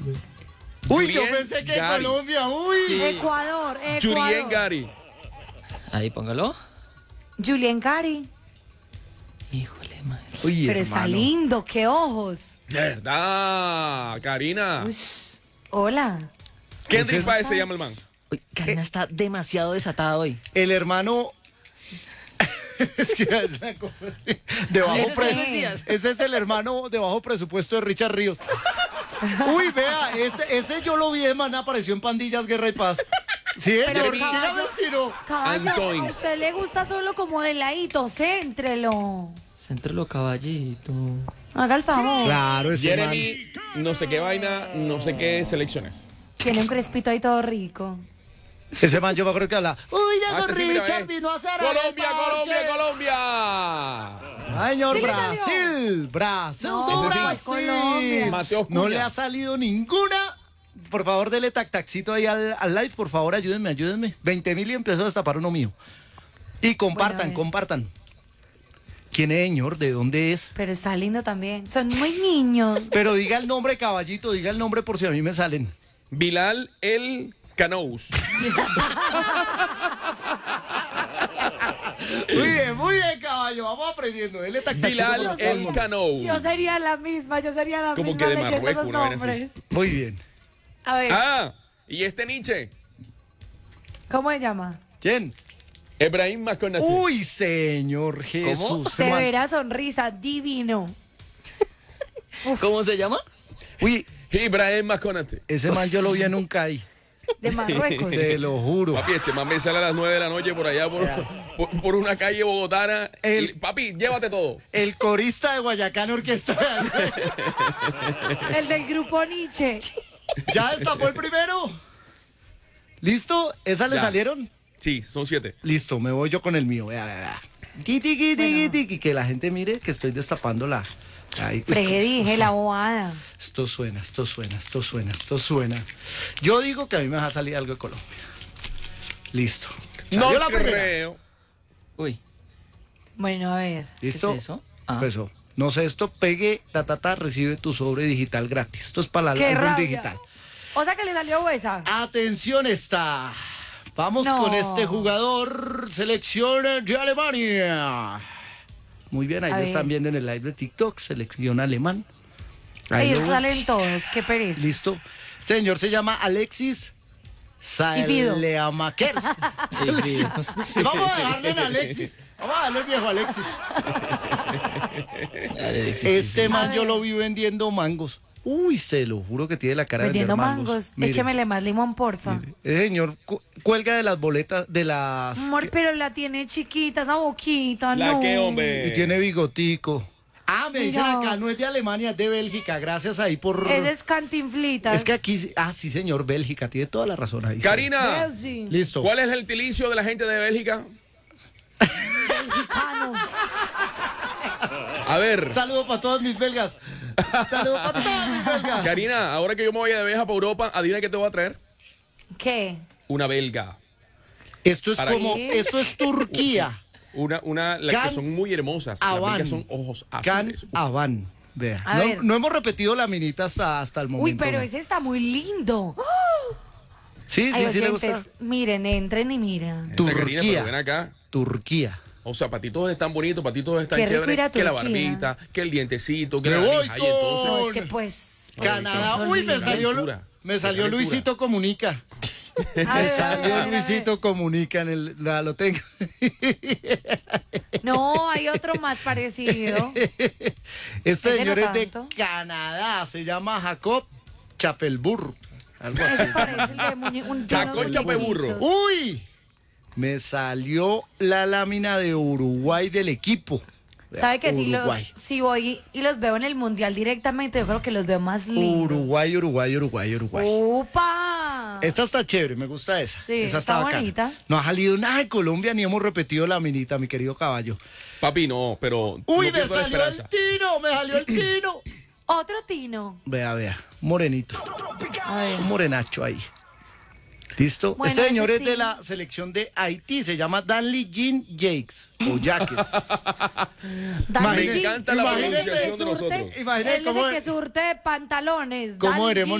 Uy, yo pensé que Gary. Colombia, uy. Sí. Ecuador. Julien Gary. Ahí, póngalo. Julien Gary. Híjole, madre. Uy, Pero está hermano. lindo, qué ojos. ¿Verdad, Karina? Ush, hola. Kendrick Páez se llama el man. Uy, Karina está demasiado desatada hoy. El hermano. Es que es una cosa de bajo Ese es pre- Luis Díaz. Ese es el hermano de bajo presupuesto de Richard Ríos. Uy, vea, ese yo lo vi, man, apareció en Pandillas, Guerra y Paz. Sí, Pero, señor, dígame si no. Caballo, Antoine. a usted le gusta solo como de ladito, céntrelo. Céntralo, caballito. Haga el favor. Claro, ese Jeremy, no sé qué vaina, no sé qué selecciones. Tiene un crespito ahí todo rico. man. Ese man, yo me acuerdo que hablaba. Uy, llegó Este sí, mira, Richard, vino a hacer el Colombia, parche. Colombia. Ay, señor, Sí le salió. Brasil. Brasil, No, do ese sí. Brasil. Colombia. Mateo No Cunha. le ha salido ninguna. Por favor, dele tac-tacito ahí al live, por favor, ayúdenme. 20.000 y empezó a destapar uno mío. Y compartan, Bueno, compartan. ¿Quién es, señor? ¿De dónde es? Pero está lindo también. Son muy niños. Pero diga el nombre, caballito, diga el nombre por si a mí me salen. Bilal El Canous. Muy bien, caballo, vamos aprendiendo. Dele tac-tacito Bilal por todo el El mundo. Canous. Yo sería la misma Como que de leyendo Marruecos, esos una vaina así. nombres. Muy bien. A ver, Ah, y este Nietzsche. ¿cómo se llama? ¿Quién? Ebrahim Makonate. Uy, señor Jesús. hermano. Severa sonrisa, divino. ¿Cómo se llama? Uy, Ibrahim Makonate. ese man yo lo vi en un CAI. De Marruecos. Se lo juro. Papi, este man me sale a las 9 de la noche por allá, por una calle bogotana. El- Y, papi, llévate todo. El corista de Guayacán Orquesta. El del grupo Nietzsche. ¿Ya destapó el primero? ¿Listo? ¿Esas le Ya. salieron? Sí, son 7. Listo, me voy yo con el mío. Vea, vea, vea. Tiki, tiki, tiki, que la gente mire que estoy destapando la... Ay, Dije la bobada. Esto suena. Yo digo que a mí me va a salir algo de Colombia. Listo. No Salió la primera. creo. Uy, Bueno, a ver. ¿Listo? ¿qué es eso? Ah. Empezó. No sé, esto pegue, recibe tu sobre digital gratis. Esto es para ¡Qué el álbum rabia! digital. O sea que le salió huesa. Atención está. Vamos No. con este jugador, selección de Alemania. Muy bien, ahí A lo ver. están viendo en el live de TikTok, selección alemán. Ahí Ellos lo- salen todos, qué pereza. Listo. Señor se llama Alexis Fido. Saleamakers. Sí, sí. Vamos a dejarle en Alexis. Vamos a darle el viejo Alexis. Alexis, Este man A yo ver. lo vi vendiendo mangos. Uy, se lo juro que tiene la cara de Vendiendo vender mangos. mangos. Mire, Échemele más limón, porfa. mire. Ese señor cuelga de las boletas, de las... Amor, pero la tiene chiquita, esa boquita, ¿La no. qué, hombre? Y tiene bigotico. Ah, me dicen Mira. acá, no es de Alemania, es de Bélgica. Gracias ahí por... Ese es cantinflitas. Es que aquí... Ah, sí, señor, Bélgica. Tiene toda la razón ahí. Karina, Belgi. Listo. ¿cuál es el gentilicio de la gente de Bélgica? Mexicano. A ver, Saludos para todos mis belgas. Saludos para todos mis belgas. Karina, ahora que yo me voy de viaje para Europa, adivina qué te voy a traer. ¿Qué? Una belga. Esto es Para- como... ¿Qué? Esto es Turquía. Las Can que son muy hermosas. Las Avan. belgas son ojos Can azules. Avan. Vea. A ver. No hemos repetido la minita hasta el momento. Uy, pero ¿no? ese está muy lindo. Sí, Ay, sí le oyentes, gusta. miren, entren y miren. Turquía. Karina, pero ven acá. Turquía. O sea, patitos están bonitos, patitos están Qué rico ir a chéveres. Que la Turquía. barbita, que el dientecito, que Me la voy nariz. Ay, entonces, No, es con- que pues... Canadá. son Uy, me lindos. salió, Calentura. me salió Calentura. Luisito Comunica. A ver, Me a ver, a salió ver, a ver. Luisito Comunica en el... Lo tengo. No, hay otro más parecido. Este Ese señor no es de tanto. Canadá. Se llama Jacob Chapelburg. Algo así. Ese parece el de un Chaco unos Chapeburro. muñequitos. ¡Uy! Me salió la lámina de Uruguay del equipo. ¿Sabe que Uruguay. si voy y los veo en el mundial directamente, yo creo que los veo más lindos? Uruguay. ¡Upa! Esta está chévere, me gusta esa. Sí, esa está bacana. bonita. No ha salido nada de Colombia ni hemos repetido la minita, mi querido caballo. Papi, no, pero. ¡Uy, no me pierdo la salió el esperanza. tino! ¡Me salió el tino! Otro tino. Vea, morenito. A ver. Un morenacho ahí. ¿Listo? Bueno, este señor ese es de sí. la selección de Haití, se llama Danley Jean Jakes o Jaques. Dale, Me sí. encanta la Imagínese pronunciación de surte- nosotros. Imagínese Él cómo- es el que surte pantalones. ¿Cómo Dale, veremos